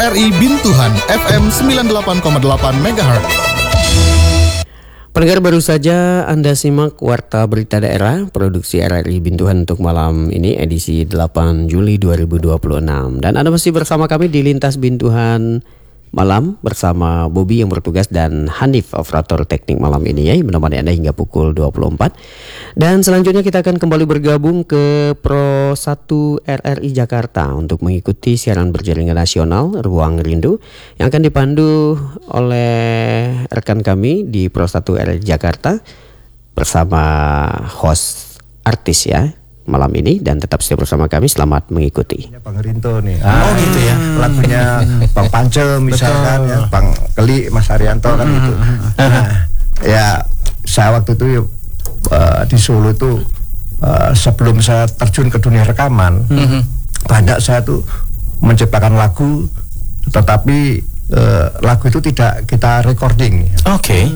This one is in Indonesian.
RRI Bintuhan FM 98,8 MHz. Pendengar, baru saja Anda simak Warta Berita Daerah produksi RRI Bintuhan untuk malam ini edisi 8 Juli 2026. Dan Anda masih bersama kami di Lintas Bintuhan Malam bersama Bobby yang bertugas dan Hanif operator teknik malam ini ya, menemani Anda hingga pukul 24. Dan selanjutnya kita akan kembali bergabung ke Pro 1 RRI Jakarta untuk mengikuti siaran berjaringan nasional Ruang Rindu yang akan dipandu oleh rekan kami di Pro 1 RRI Jakarta bersama host artis ya malam ini, dan tetap setia bersama kami, selamat mengikuti. Bang Rinto nih. Gitu ya. Lagunya Bang Pance misalkan ya, Bang Keli, Mas Haryanto kan gitu. Nah, ya saya waktu itu di Solo itu sebelum saya terjun ke dunia rekaman, banyak saya tuh menciptakan lagu, tetapi lagu itu tidak kita recording. Oke.